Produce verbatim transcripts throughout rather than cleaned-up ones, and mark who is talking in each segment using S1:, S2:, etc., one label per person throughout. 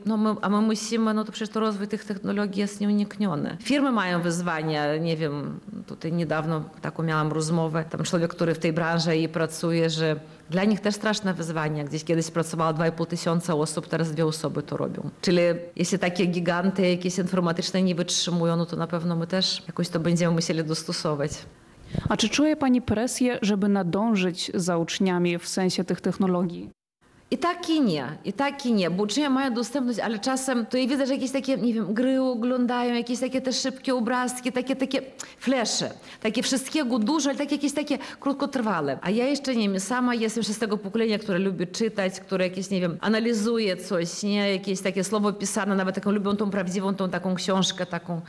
S1: No my, a my musimy, no to przecież to rozwój tych technologii jest nieunikniony. Firmy mają wyzwania, nie wiem, tutaj niedawno taką miałam rozmowę, tam człowiek, który w tej branży i pracuje, że dla nich też straszne wyzwania. Gdzieś kiedyś pracowało dwa i pół tysiąca osób, teraz dwie osoby to robią. Czyli jeśli takie giganty jakieś informatyczne nie wytrzymują, no to na pewno my też jakoś to będziemy musieli dostosować.
S2: A czy czuje pani presję, żeby nadążyć za uczniami w sensie tych technologii?
S1: I tak i nie, i tak i nie, bo uczniowie mają dostępność, ale czasem to ja widzę, że jakieś takie, nie wiem, gry oglądają, jakieś takie te szybkie obrazki, takie, takie flesze, takie wszystkiego dużo, ale takie jakieś takie krótkotrwałe. A ja jeszcze nie wiem, sama jestem z tego pokolenia, które lubi czytać, które jakieś, nie wiem, analizuje coś, nie, jakieś takie słowo pisane, nawet taką lubią tą prawdziwą, tą taką książkę, taką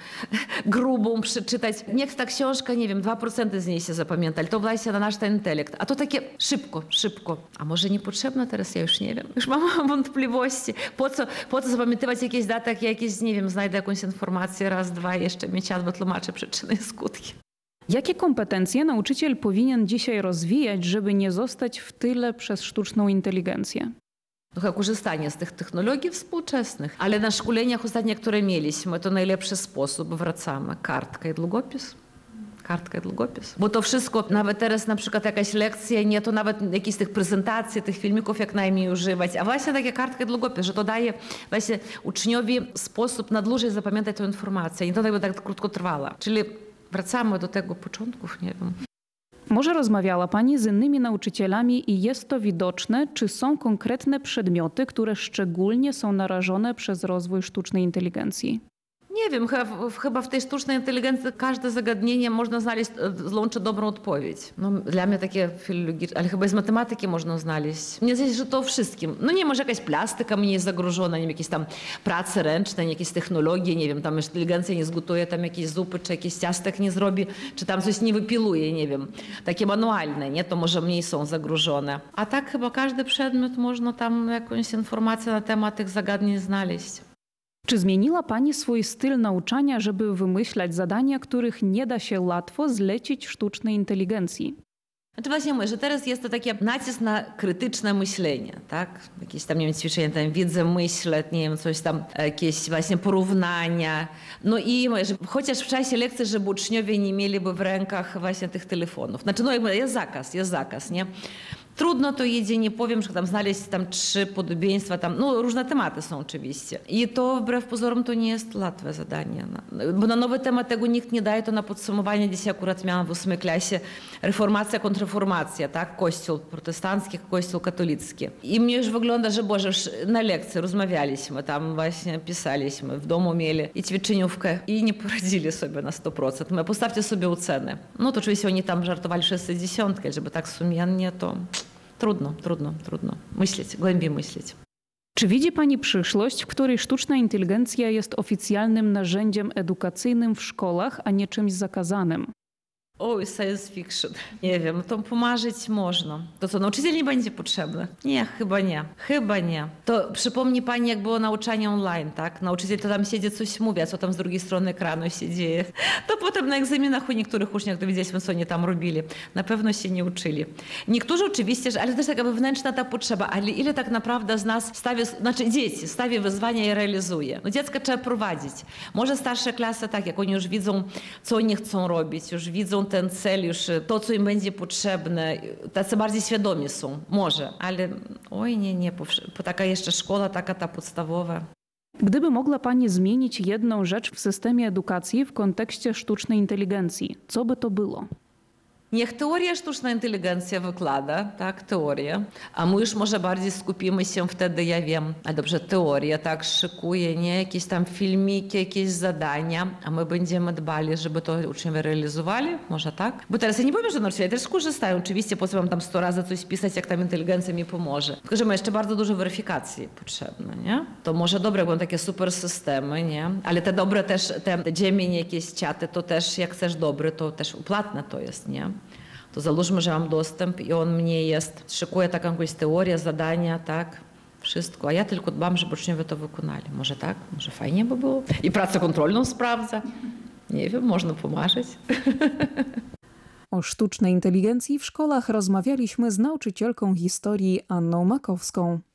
S1: grubą przeczytać. Niech ta książka, nie wiem, dwa procent z niej się zapamięta, ale to właśnie na nasz ten intelekt. A to takie szybko, szybko. A może niepotrzebne teraz, ja już nie wiem. Już mam wątpliwości. Po co, po co zapamiętywać jakieś daty, jak ja jakieś, nie wiem, znajdę jakąś informację, raz, dwa, jeszcze mieć czas wytłumaczę przyczyny i skutki.
S2: Jakie kompetencje nauczyciel powinien dzisiaj rozwijać, żeby nie zostać w tyle przez sztuczną inteligencję?
S1: Trochę korzystanie z tych technologii współczesnych. Ale na szkoleniach ostatnio, które mieliśmy, to najlepszy sposób. Wracamy. Kartka i długopis. Kartka i długopis. Bo to wszystko, nawet teraz na przykład jakaś lekcja, nie to nawet jakieś tych prezentacji, tych filmików jak najmniej używać, a właśnie takie kartka i długopis, że to daje właśnie uczniowi sposób na dłużej zapamiętać tę informację. Nie to jakby tak krótkotrwała. Czyli wracamy do tego początków, nie wiem.
S2: Może rozmawiała pani z innymi nauczycielami i jest to widoczne, czy są konkretne przedmioty, które szczególnie są narażone przez rozwój sztucznej inteligencji?
S1: Nie wiem, chyba, chyba w tej sztucznej inteligencji każde zagadnienie można znaleźć, złączy dobrą odpowiedź. No, dla mnie takie filologiczne, ale chyba z matematyki można znaleźć. Mnie zdaje się, że to wszystkim. No nie, może jakaś plastyka mnie jest zagrożona, nie wiem, jakieś tam prace ręczne, jakieś technologie, nie wiem, tam inteligencja nie zgotuje tam jakieś zupy, czy jakieś ciastek nie zrobi, czy tam coś nie wypiluje, nie wiem. Takie manualne, nie? To może mniej są zagrożone. A tak chyba każdy przedmiot można tam jakąś informację na temat tych zagadnień znaleźć.
S2: Czy zmieniła pani swój styl nauczania, żeby wymyślać zadania, których nie da się łatwo zlecić sztucznej inteligencji?
S1: Znaczy właśnie mówię, że teraz jest to taki nacisk na krytyczne myślenie, tak? Jakieś tam, nie wiem, ćwiczenia, tam widzę, myślę, nie wiem, coś tam, jakieś właśnie porównania. No i mówię, że chociaż w czasie lekcji, żeby uczniowie nie mieliby w rękach właśnie tych telefonów. Znaczy, no jakby jest zakaz, jest zakaz, nie? Trudno to jedzie, nie powiem, że tam znaleźć tam trzy podobieństwa, tam, no różne tematy są oczywiście. I to wbrew pozorom to nie jest łatwe zadanie. Bo na nowy temat tego nikt nie daje, to na podsumowanie dzisiaj akurat miałam w ósmej klasie reformacja, kontrreformacja, tak? Kościół protestancki, kościół katolicki. I mnie już wygląda, że Boże, już na lekcji rozmawialiśmy, tam właśnie pisaliśmy, w domu mieli i ćwiczeniówkę i nie poradzili sobie na sto procent. My postawcie sobie oceny. No to oczywiście oni tam żartowali wszyscy dziesiątkę, żeby tak sumiennie to... Trudno, trudno, trudno myśleć, głębiej myśleć.
S2: Czy widzi pani przyszłość, w której sztuczna inteligencja jest oficjalnym narzędziem edukacyjnym w szkołach, a nie czymś zakazanym?
S1: Oj, science fiction. Nie wiem, to pomarzyć można. To co, nauczyciel nie będzie potrzebny? Nie, chyba nie. Chyba nie. To przypomni pani, jak było nauczanie online, tak? Nauczyciel to tam siedzi, coś mówi, a co tam z drugiej strony ekranu się dzieje. To potem na egzaminach u niektórych uczniów dowiedzieliśmy, co oni tam robili. Na pewno się nie uczyli. Niektórzy oczywiście, że, ale też taka wewnętrzna ta potrzeba, ale ile tak naprawdę z nas stawia, znaczy dzieci, stawia wyzwania i realizuje. No dziecka trzeba prowadzić. Może starsze klasy, tak, jak oni już widzą, co oni chcą robić, już widzą ten cel, już to, co im będzie potrzebne, tacy bardziej świadomi są, może, ale oj nie, nie, taka jeszcze szkoła, taka ta podstawowa.
S2: Gdyby mogła pani zmienić jedną rzecz w systemie edukacji w kontekście sztucznej inteligencji, co by to było?
S1: Niech teoria sztuczna inteligencja wykłada, tak, teorię, a my już może bardziej skupimy się wtedy, ja wiem, a dobrze, teoria, tak, szykuje, nie, jakieś tam filmiki, jakieś zadania, a my będziemy dbali, żeby to uczniowie realizowali, może tak? Bo teraz ja nie powiem, że nauczyciele też korzystają, oczywiście, po co mam tam sto razy coś pisać, jak tam inteligencja mi pomoże. Tylko, że ma jeszcze bardzo dużo weryfikacji potrzebne, nie? To może dobre, będą takie super systemy, nie? Ale te dobre też, te Gemini, jakieś czaty, to też, jak chcesz dobry, to też płatne to jest, nie? To załóżmy, że mam dostęp i on mnie jest, szykuje taką jakąś teorię, zadania, tak, wszystko, a ja tylko dbam, żeby uczniowie to wykonali. Może tak? Może fajnie by było? I pracę kontrolną sprawdza. Nie wiem, można pomarzyć.
S2: O sztucznej inteligencji w szkołach rozmawialiśmy z nauczycielką historii Anną Makowską.